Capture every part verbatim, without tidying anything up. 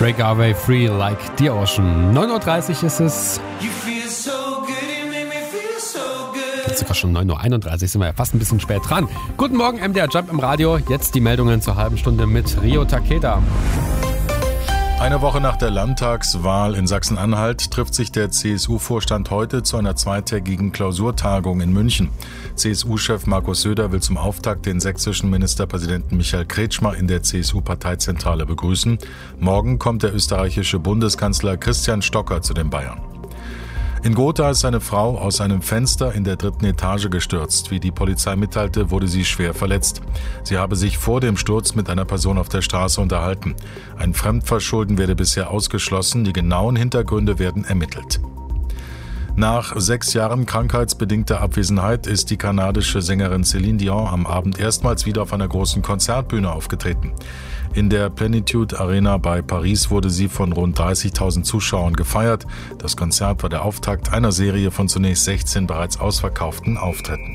Break Our Way Free Like the Ocean. neun Uhr dreißig ist es. Jetzt sogar schon neun Uhr einunddreißig, sind wir ja fast ein bisschen spät dran. Guten Morgen, M D R Jump im Radio. Jetzt die Meldungen zur halben Stunde mit Rio Takeda. Eine Woche nach der Landtagswahl in Sachsen-Anhalt trifft sich der C S U-Vorstand heute zu einer zweitägigen Klausurtagung in München. C S U-Chef Markus Söder will zum Auftakt den sächsischen Ministerpräsidenten Michael Kretschmer in der C S U-Parteizentrale begrüßen. Morgen kommt der österreichische Bundeskanzler Christian Stocker zu den Bayern. In Gotha ist eine Frau aus einem Fenster in der dritten Etage gestürzt. Wie die Polizei mitteilte, wurde sie schwer verletzt. Sie habe sich vor dem Sturz mit einer Person auf der Straße unterhalten. Ein Fremdverschulden werde bisher ausgeschlossen. Die genauen Hintergründe werden ermittelt. Nach sechs Jahren krankheitsbedingter Abwesenheit ist die kanadische Sängerin Céline Dion am Abend erstmals wieder auf einer großen Konzertbühne aufgetreten. In der Plenitude Arena bei Paris wurde sie von rund dreißigtausend Zuschauern gefeiert. Das Konzert war der Auftakt einer Serie von zunächst sechzehn bereits ausverkauften Auftritten.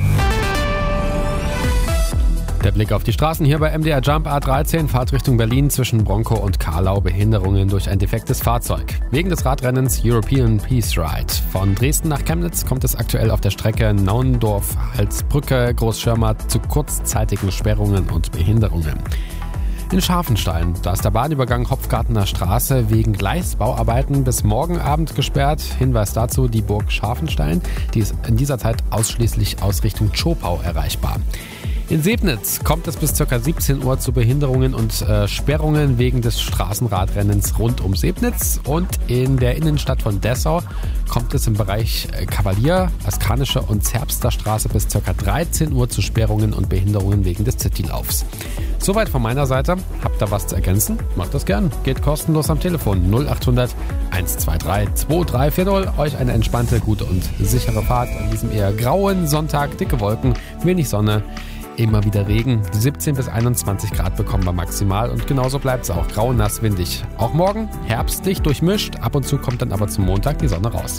Der Blick auf die Straßen hier bei M D R Jump A dreizehn, Fahrt Richtung Berlin zwischen Bronkow und Karlau, Behinderungen durch ein defektes Fahrzeug. Wegen des Radrennens European Peace Ride. Von Dresden nach Chemnitz kommt es aktuell auf der Strecke Naundorf-Halsbrücke Großschirma zu kurzzeitigen Sperrungen und Behinderungen. In Scharfenstein, da ist der Bahnübergang Hopfgartener Straße wegen Gleisbauarbeiten bis morgen Abend gesperrt. Hinweis dazu, die Burg Scharfenstein, die ist in dieser Zeit ausschließlich aus Richtung Zschopau erreichbar. In Sebnitz kommt es bis ca. siebzehn Uhr zu Behinderungen und äh, Sperrungen wegen des Straßenradrennens rund um Sebnitz. Und in der Innenstadt von Dessau kommt es im Bereich äh, Kavalier, Askanische und Zerbster Straße bis ca. dreizehn Uhr zu Sperrungen und Behinderungen wegen des Citylaufs. Soweit von meiner Seite. Habt ihr was zu ergänzen? Macht das gern. Geht kostenlos am Telefon null acht hundert eins zwei drei zwei drei vier null. Euch eine entspannte, gute und sichere Fahrt an diesem eher grauen Sonntag. Dicke Wolken, wenig Sonne. Immer wieder Regen, siebzehn bis einundzwanzig Grad bekommen wir maximal und genauso bleibt es auch grau, nass, windig. Auch morgen herbstlich durchmischt, ab und zu kommt dann aber zum Montag die Sonne raus.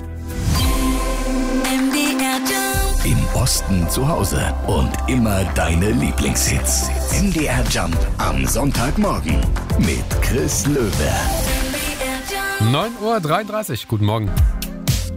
Im Osten zu Hause und immer deine Lieblingshits. M D R Jump am Sonntagmorgen mit Chris Löwe. neun Uhr dreiunddreißig, guten Morgen.